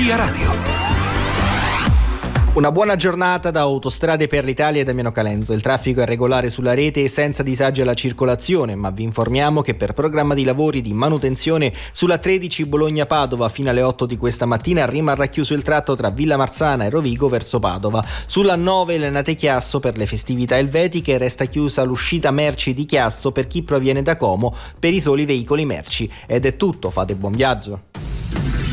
Via Radio. Una buona giornata da Autostrade per l'Italia e Damiano Calenzo. Il traffico è regolare sulla rete e senza disagi alla circolazione, ma vi informiamo che per programma di lavori di manutenzione sulla 13 Bologna-Padova fino alle 8 di questa mattina rimarrà chiuso il tratto tra Villa Marzana e Rovigo verso Padova. Sulla 9 Lenate-Chiasso per le festività elvetiche resta chiusa l'uscita merci di Chiasso per chi proviene da Como per i soli veicoli merci. Ed è tutto, fate buon viaggio.